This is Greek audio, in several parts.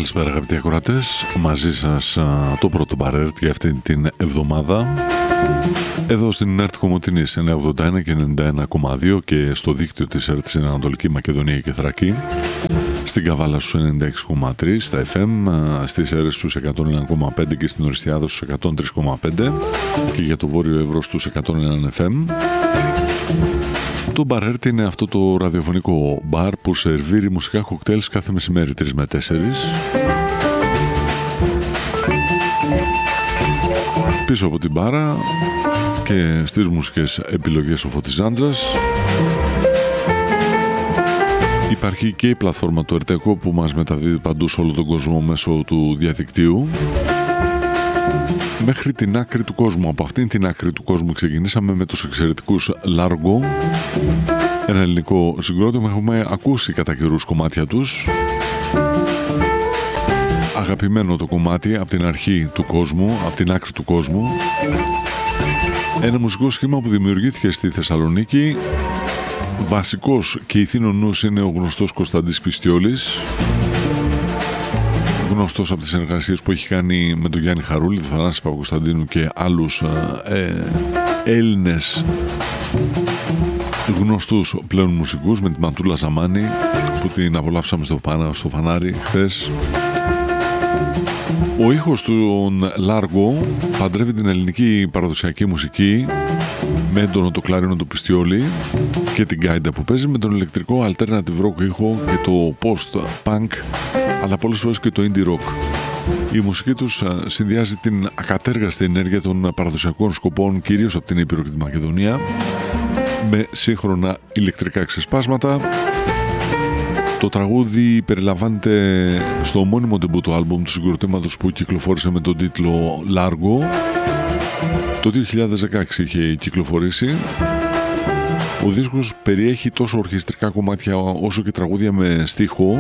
Καλησπέρα αγαπητοί ακροατές, μαζί σας το πρώτο μπαρέρτ για αυτή την εβδομάδα εδώ στην ΕΡΤ Κομοτηνής 981 και 91,2 και στο δίκτυο της ΕΡΤ στην Ανατολική Μακεδονία και Θράκη, στην Καβάλα στους 96,3 στα FM, στις αίρες στους 101,5 και στην Οριστιάδα στους 103,5 και για το Βόρειο Εύρος στους 101 FM. Το μπαρέρτ είναι αυτό το ραδιοφωνικό μπαρ που σερβίρει μουσικά κοκτέιλς κάθε μεσημέρι 3 με 4 πίσω από την μπάρα και στις μουσικές επιλογές ο Φωτιζάντζας. Υπάρχει και η πλατφόρμα του ΕΡΤΕΚΟ που μας μεταδίδει παντού σε όλο τον κόσμο μέσω του διαδικτύου. Μέχρι την άκρη του κόσμου. Από αυτήν την άκρη του κόσμου ξεκινήσαμε με τους εξαιρετικούς Largo, ένα ελληνικό συγκρότημα. Έχουμε ακούσει κατά καιρούς κομμάτια τους. Αγαπημένο το κομμάτι από την αρχή του κόσμου, από την άκρη του κόσμου. Ένα μουσικό σχήμα που δημιουργήθηκε στη Θεσσαλονίκη. Βασικός και ηθήνων νους είναι ο γνωστός Κωνσταντής Πιστιόλης, γνωστός από τις συνεργασίες που έχει κάνει με τον Γιάννη Χαρούλη, τον Θανάση Παπακοσταντίνου και άλλους Έλληνες γνωστούς πλέον μουσικούς, με τη Μαντούλα Ζαμάνη που την απολαύσαμε στο φανάρι χθες. Ο ήχος του Largo παντρεύει την ελληνική παραδοσιακή μουσική με έντονο το κλαρίνο του Πιστιόλη και την γκάιντα που παίζει, με τον ηλεκτρικό alternative rock ήχο και το post-punk, αλλά πολλές φορές και το indie rock. Η μουσική τους συνδυάζει την ακατέργαστη ενέργεια των παραδοσιακών σκοπών, κυρίως από την Ήπειρο και τη Μακεδονία, με σύγχρονα ηλεκτρικά ξεσπάσματα. Το τραγούδι περιλαμβάνεται στο ομώνυμο ντεμπούτο άλμπουμ του συγκροτήματος που κυκλοφόρησε με τον τίτλο Largo. Το 2016 είχε κυκλοφορήσει. Ο δίσκος περιέχει τόσο ορχιστρικά κομμάτια όσο και τραγούδια με στίχο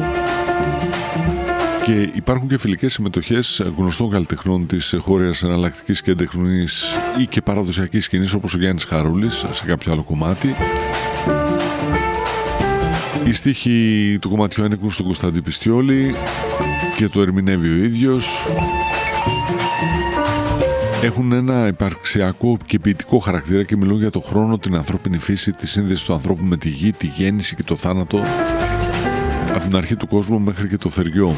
και υπάρχουν και φιλικές συμμετοχές γνωστών καλλιτεχνών της χώρας εναλλακτικής και εντεχνής ή και παραδοσιακής σκηνής, όπως ο Γιάννης Χαρούλης σε κάποιο άλλο κομμάτι. Οι στίχοι του κομματιού ανήκουν στον Κωνσταντή Πιστιόλη και το ερμηνεύει ο ίδιος. Έχουν ένα υπαρξιακό και ποιητικό χαρακτήρα και μιλούν για το χρόνο, την ανθρώπινη φύση, τη σύνδεση του ανθρώπου με τη γη, τη γέννηση και το θάνατο, από την αρχή του κόσμου μέχρι και το θεριό.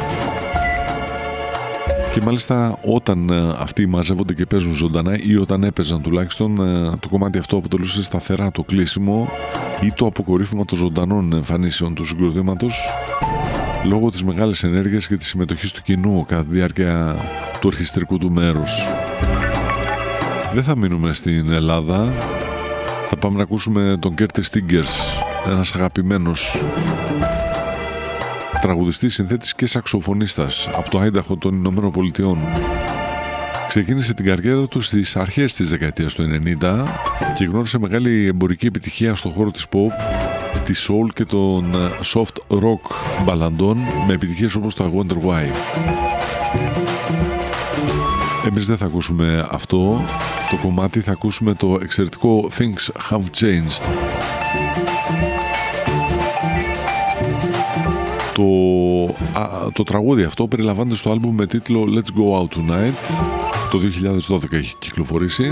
Και μάλιστα όταν αυτοί μαζεύονται και παίζουν ζωντανά, ή όταν έπαιζαν τουλάχιστον, το κομμάτι αυτό αποτελούσε σταθερά το κλείσιμο ή το αποκορύφωμα των ζωντανών εμφανίσεων του συγκροτήματος, λόγω της μεγάλης ενέργειας και της συμμετοχής του κοινού κατά τη διάρκεια του ορχιστρικού του μέρους. Δεν θα μείνουμε στην Ελλάδα, θα πάμε να ακούσουμε τον Curtis Stingers, ένας αγαπημένος τραγουδιστής, συνθέτης και σαξοφωνίστας από το Άινταχο των Ηνωμένων Πολιτειών. Ξεκίνησε την καριέρα του στις αρχές της δεκαετίας του 90 και γνώρισε μεγάλη εμπορική επιτυχία στον χώρο της pop, της soul και των soft rock μπαλαντών, με επιτυχίες όπως το I Wonder Why. Εμείς δεν θα ακούσουμε αυτό το κομμάτι, θα ακούσουμε το εξαιρετικό Things Have Changed. Το τραγούδι αυτό περιλαμβάνεται στο άλμπουμ με τίτλο Let's Go Out Tonight. Το 2012 έχει κυκλοφορήσει.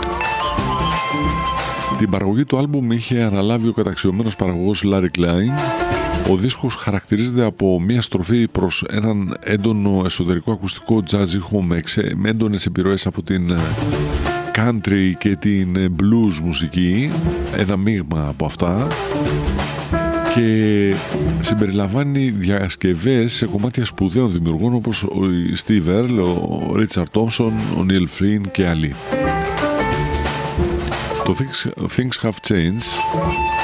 Την παραγωγή του άλμπουμ είχε αναλάβει ο καταξιωμένος παραγωγός Larry Klein. Ο δίσκος χαρακτηρίζεται από μια στροφή προς έναν έντονο εσωτερικό ακουστικό jazz ήχο με έντονες επιρροές από την country και την blues μουσική, ένα μείγμα από αυτά, και συμπεριλαμβάνει διασκευές σε κομμάτια σπουδαίων δημιουργών όπως ο Steve Earle, ο Richard Thompson, ο Neil Flynn και άλλοι. Το Things Have Changed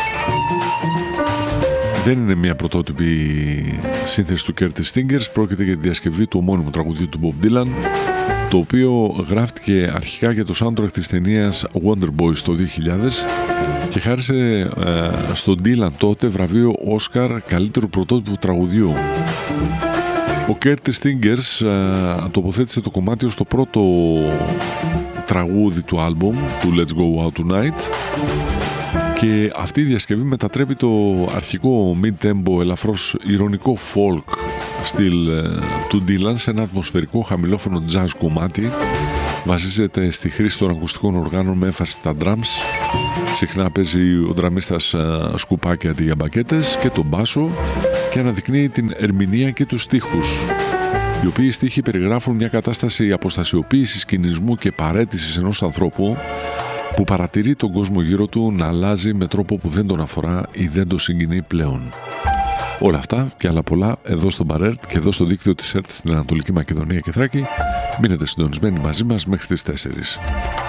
δεν είναι μια πρωτότυπη σύνθεση του Curtis Stingers, πρόκειται για τη διασκευή του ομώνυμου τραγουδιού του Bob Dylan, το οποίο γράφτηκε αρχικά για το soundtrack της ταινίας Wonder Boys το 2000 και χάρισε στον Dylan τότε βραβείο Όσκαρ καλύτερου πρωτότυπου τραγουδιού. Ο Curtis Stingers τοποθέτησε το κομμάτι ως το πρώτο τραγούδι του άλμπουμ του Let's Go Out Tonight, και αυτή η διασκευή μετατρέπει το αρχικό mid-tempo ελαφρώς ηρωνικό folk στυλ του Dylan σε ένα ατμοσφαιρικό χαμηλόφωνο jazz κομμάτι. Βασίζεται στη χρήση των ακουστικών οργάνων με έμφαση στα drums. Συχνά παίζει ο ντραμίστας σκουπάκια αντί για μπακέτες και τον μπάσο και αναδεικνύει την ερμηνεία και τους στίχους, οι οποίοι στίχοι περιγράφουν μια κατάσταση αποστασιοποίησης, κινησμού και παραίτησης ενός ανθρώπου που παρατηρεί τον κόσμο γύρω του να αλλάζει με τρόπο που δεν τον αφορά ή δεν τον συγκινεί πλέον. Όλα αυτά και άλλα πολλά εδώ στο Μπαρέρτ και εδώ στο δίκτυο της ΕΡΤ στην Ανατολική Μακεδονία και Θράκη. Μείνετε συντονισμένοι μαζί μας μέχρι τις 4.